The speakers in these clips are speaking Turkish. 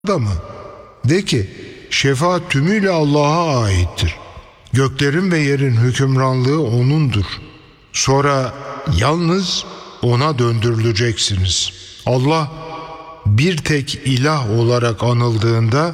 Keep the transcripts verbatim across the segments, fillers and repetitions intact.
da mı? De ki, şefaat tümüyle Allah'a aittir. Göklerin ve yerin hükümranlığı O'nundur. Sonra yalnız O'na döndürüleceksiniz. Allah bir tek ilah olarak anıldığında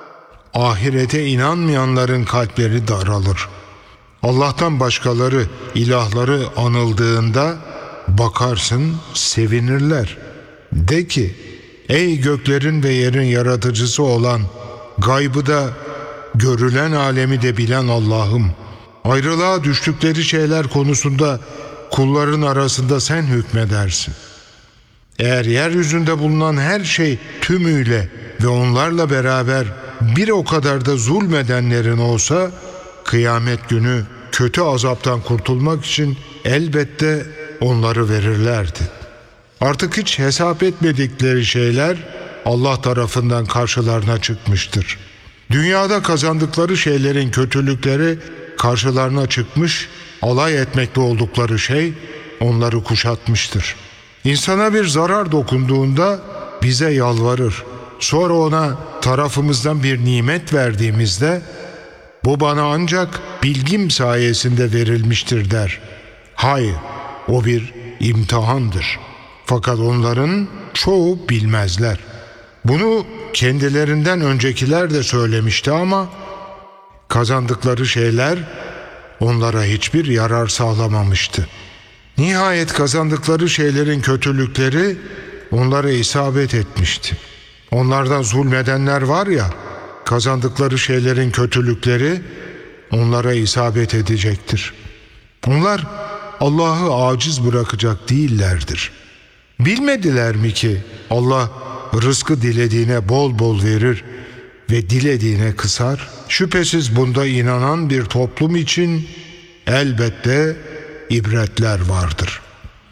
ahirete inanmayanların kalpleri daralır. Allah'tan başkaları, ilahları anıldığında bakarsın sevinirler. De ki, ey göklerin ve yerin yaratıcısı olan, gaybı da görülen alemi de bilen Allah'ım, ayrılığa düştükleri şeyler konusunda kulların arasında sen hükmedersin. Eğer yeryüzünde bulunan her şey tümüyle ve onlarla beraber bir o kadar da zulmedenlerin olsa, kıyamet günü kötü azaptan kurtulmak için elbette onları verirlerdi. Artık hiç hesap etmedikleri şeyler Allah tarafından karşılarına çıkmıştır. Dünyada kazandıkları şeylerin kötülükleri karşılarına çıkmış, alay etmekte oldukları şey onları kuşatmıştır. İnsana bir zarar dokunduğunda bize yalvarır. Sonra ona tarafımızdan bir nimet verdiğimizde, bu bana ancak bilgim sayesinde verilmiştir der. Hayır, o bir imtihandır. Fakat onların çoğu bilmezler. Bunu kendilerinden öncekiler de söylemişti ama kazandıkları şeyler onlara hiçbir yarar sağlamamıştı. Nihayet kazandıkları şeylerin kötülükleri onlara isabet etmişti. Onlardan zulmedenler var ya, kazandıkları şeylerin kötülükleri onlara isabet edecektir. Onlar Allah'ı aciz bırakacak değillerdir. Bilmediler mi ki Allah rızkı dilediğine bol bol verir ve dilediğine kısar? Şüphesiz bunda inanan bir toplum için elbette ibretler vardır.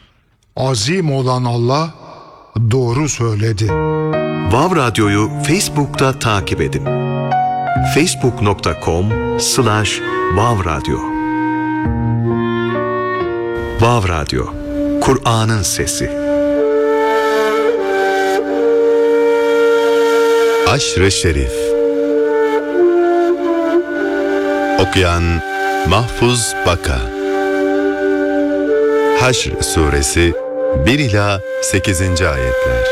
Azim olan Allah doğru söyledi. Vav Radyo'yu Facebook'ta takip edin. facebook nokta com slash vav radyo. Vav Radyo, Kur'an'ın sesi. Aşr-ı Şerif. Okuyan Mahfuz Baka. Haşr Suresi bir ila sekizinci ayetler.